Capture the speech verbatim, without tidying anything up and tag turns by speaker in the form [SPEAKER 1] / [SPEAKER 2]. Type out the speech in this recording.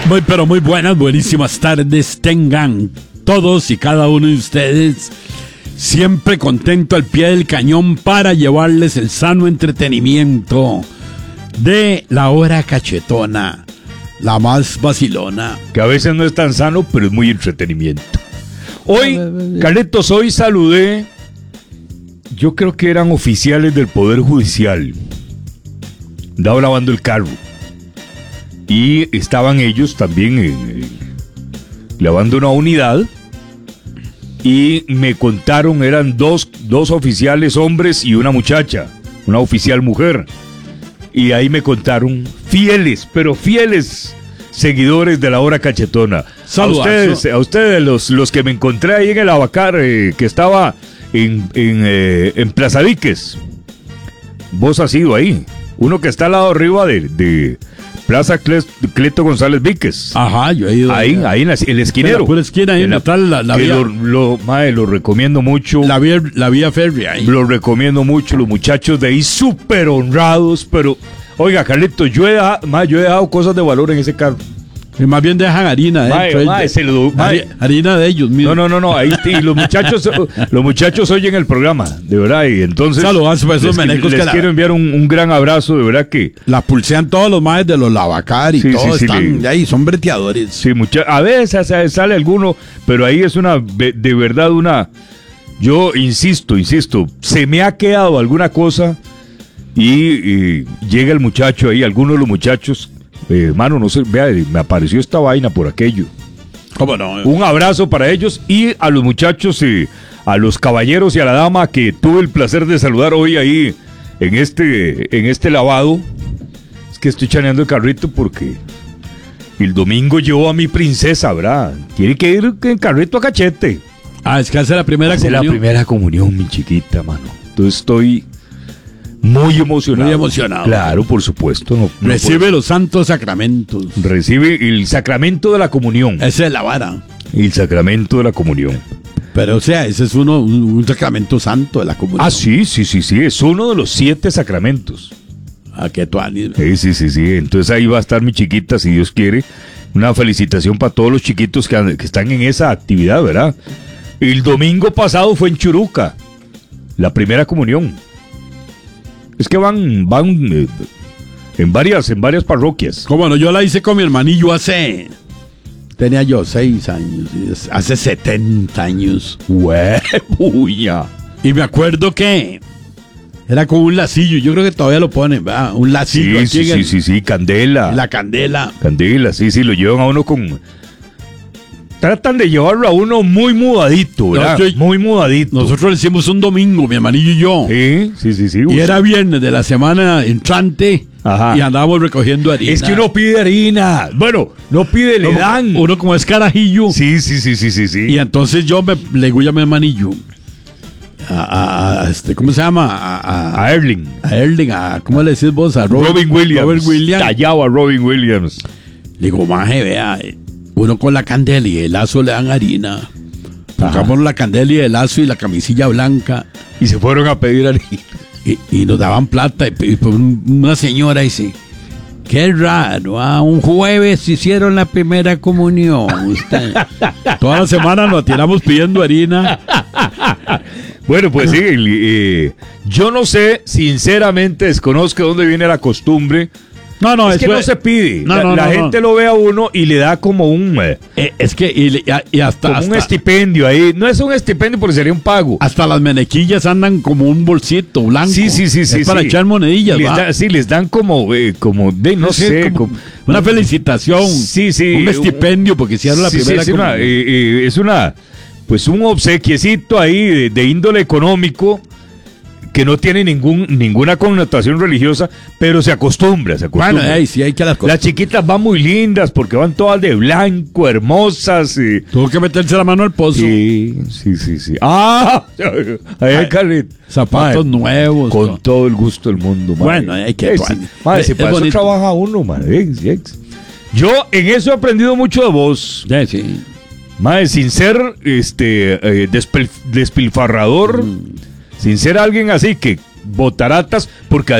[SPEAKER 1] Muy, pero muy buenas, buenísimas tardes tengan todos y cada uno de ustedes. Siempre contento al pie del cañón para llevarles el sano entretenimiento de la hora cachetona, la más vacilona.
[SPEAKER 2] Que a veces no es tan sano, pero es muy entretenimiento. Hoy, Carlitos, hoy saludé, yo creo que eran oficiales del Poder Judicial. Andaba lavando el carro. Y estaban ellos también eh, lavando una unidad. Y me contaron, eran dos, dos oficiales hombres y una muchacha, una oficial mujer. Y ahí me contaron, fieles, pero fieles seguidores de la hora cachetona.
[SPEAKER 1] Saludos.
[SPEAKER 2] A ustedes, a ustedes los, los que me encontré ahí en el Abacar, eh, que estaba en, en, eh, en Plaza Víquez. Vos has ido ahí. Uno que está al lado arriba de, de Plaza Cleto González Víquez.
[SPEAKER 1] Ajá, yo he ido.
[SPEAKER 2] Ahí, ahí, ahí en la, el esquinero.
[SPEAKER 1] En la pura esquina, ahí en la, la, la vía.
[SPEAKER 2] Lo, lo, mae, lo recomiendo mucho.
[SPEAKER 1] La vía, la vía ferry ahí.
[SPEAKER 2] Lo recomiendo mucho. Los muchachos de ahí súper honrados, pero... Oiga, Carlito, yo he, dejado, mae, yo he dejado cosas de valor en ese carro.
[SPEAKER 1] Y más bien dejan harina dentro.
[SPEAKER 2] Mae, mae, se lo, mae.
[SPEAKER 1] Harina de ellos mismos.
[SPEAKER 2] No, no, no, no. Ahí, y los muchachos, los muchachos oyen el programa, de verdad. Y entonces
[SPEAKER 1] saludos a esos
[SPEAKER 2] les,
[SPEAKER 1] menecos
[SPEAKER 2] les
[SPEAKER 1] que
[SPEAKER 2] quiero
[SPEAKER 1] la,
[SPEAKER 2] enviar un, un gran abrazo, de verdad que
[SPEAKER 1] la pulsean todos los maes de los Lavacar y
[SPEAKER 2] sí,
[SPEAKER 1] todos
[SPEAKER 2] sí, sí,
[SPEAKER 1] están
[SPEAKER 2] le,
[SPEAKER 1] ahí, son breteadores.
[SPEAKER 2] Sí, mucha, a veces sale alguno, pero ahí es una, de, de verdad una, yo insisto, insisto, se me ha quedado alguna cosa y, y llega el muchacho ahí, alguno de los muchachos. Eh, mano, no sé, vea, me apareció esta vaina por aquello.
[SPEAKER 1] ¿Cómo no?
[SPEAKER 2] Un abrazo para ellos y a los muchachos, eh, a los caballeros y a la dama que tuve el placer de saludar hoy ahí en este, en este lavado. Es que estoy chaneando el carrito porque el domingo llevo a mi princesa, ¿verdad? Tiene que ir en carrito a cachete.
[SPEAKER 1] Ah, es que hace la primera
[SPEAKER 2] hace
[SPEAKER 1] comunión.
[SPEAKER 2] la primera comunión, mi chiquita, mano. Entonces estoy... muy emocionado.
[SPEAKER 1] Muy emocionado.
[SPEAKER 2] Claro, por supuesto. No, no
[SPEAKER 1] Recibe los santos sacramentos.
[SPEAKER 2] Recibe el sacramento de la comunión.
[SPEAKER 1] Esa es la vara.
[SPEAKER 2] El sacramento de la comunión.
[SPEAKER 1] Pero, o sea, ese es uno, un, un sacramento santo de la comunión.
[SPEAKER 2] Ah, sí, sí, sí, sí. Es uno de los siete sacramentos.
[SPEAKER 1] Ah, qué tuanis.
[SPEAKER 2] Sí, sí, sí, sí. Entonces ahí va a estar mi chiquita, si Dios quiere. Una felicitación para todos los chiquitos que, que están en esa actividad, ¿verdad? El domingo pasado fue en Churuca. La primera comunión. Es que van, van eh, en varias, en varias parroquias.
[SPEAKER 1] Cómo no, yo la hice con mi hermanillo hace, tenía yo seis años, hace setenta años.
[SPEAKER 2] ¡Huepuya!
[SPEAKER 1] Y me acuerdo que era con un lacillo, yo creo que todavía lo ponen, ¿verdad? Un lacillo.
[SPEAKER 2] Sí, sí, sí,
[SPEAKER 1] el,
[SPEAKER 2] sí, sí, candela.
[SPEAKER 1] La candela.
[SPEAKER 2] Candela, sí, sí, lo llevan a uno con... Tratan de llevarlo a uno muy mudadito, ¿verdad? No, estoy... Muy mudadito.
[SPEAKER 1] Nosotros lo hicimos un domingo, mi hermanillo y yo.
[SPEAKER 2] Sí, sí, sí, sí.
[SPEAKER 1] Y usa. Era viernes de la semana entrante. Ajá. Y andábamos recogiendo harina.
[SPEAKER 2] Es que uno pide harina. Bueno, no pide, le
[SPEAKER 1] uno,
[SPEAKER 2] dan.
[SPEAKER 1] Uno como es carajillo.
[SPEAKER 2] Sí, sí, sí, sí, sí, sí.
[SPEAKER 1] Y entonces yo me, le digo a mi hermanillo. A, a, a este, ¿cómo se llama? A, a,
[SPEAKER 2] a Erling.
[SPEAKER 1] A Erling, a, ¿cómo le decís vos? A Robin,
[SPEAKER 2] Robin Williams.
[SPEAKER 1] Robin Williams.
[SPEAKER 2] Tallado a Robin Williams.
[SPEAKER 1] Le digo, maje, vea, uno con la candela y el lazo le dan harina. Sacamos la candela y el lazo y la camisilla blanca.
[SPEAKER 2] Y se fueron a pedir harina.
[SPEAKER 1] Y, y nos daban plata. Y, y una señora dice, qué raro, ¿ah? Un jueves hicieron la primera comunión. Usted. Toda la semana nos tiramos pidiendo harina.
[SPEAKER 2] Bueno, pues sí, eh, yo no sé, sinceramente desconozco de dónde viene la costumbre.
[SPEAKER 1] No, no,
[SPEAKER 2] es
[SPEAKER 1] eso
[SPEAKER 2] que no se pide.
[SPEAKER 1] No,
[SPEAKER 2] la
[SPEAKER 1] no,
[SPEAKER 2] la
[SPEAKER 1] no,
[SPEAKER 2] gente
[SPEAKER 1] no.
[SPEAKER 2] lo ve a uno y le da como un...
[SPEAKER 1] Eh, es que, y, y hasta...
[SPEAKER 2] Como
[SPEAKER 1] hasta,
[SPEAKER 2] un estipendio ahí. No es un estipendio porque sería un pago.
[SPEAKER 1] Hasta las menequillas andan como un bolsito blanco.
[SPEAKER 2] Sí, sí, sí.
[SPEAKER 1] Es
[SPEAKER 2] sí
[SPEAKER 1] para
[SPEAKER 2] sí.
[SPEAKER 1] echar monedillas,
[SPEAKER 2] les
[SPEAKER 1] ¿va?
[SPEAKER 2] da, Sí, les dan como... Eh, como de, no
[SPEAKER 1] sí,
[SPEAKER 2] sé...
[SPEAKER 1] como
[SPEAKER 2] como,
[SPEAKER 1] una felicitación.
[SPEAKER 2] Sí, sí.
[SPEAKER 1] Un estipendio porque hicieron la
[SPEAKER 2] sí,
[SPEAKER 1] primera
[SPEAKER 2] sí, es, una, eh, eh, es una... Pues un obsequiecito ahí de, de índole económico... que no tiene ningún ninguna connotación religiosa, pero se acostumbra, se acostumbra.
[SPEAKER 1] Bueno, hey, sí hay que las cosas.
[SPEAKER 2] Las chiquitas van muy lindas porque van todas de blanco, hermosas. Y...
[SPEAKER 1] Tuvo que meterse la mano al pozo.
[SPEAKER 2] Sí, sí, sí, sí. ¡Ah! Ahí hay Carlit.
[SPEAKER 1] Zapatos
[SPEAKER 2] madre,
[SPEAKER 1] nuevos.
[SPEAKER 2] con no. todo el gusto del mundo, madre.
[SPEAKER 1] Bueno, hay que...
[SPEAKER 2] Sí, sí. Madre, si para eso trabaja uno, madre. Yo en eso he aprendido mucho de vos.
[SPEAKER 1] Sí, sí.
[SPEAKER 2] Madre, sin ser este eh, despil, despilfarrador... Mm. Sin ser alguien así que botaratas, porque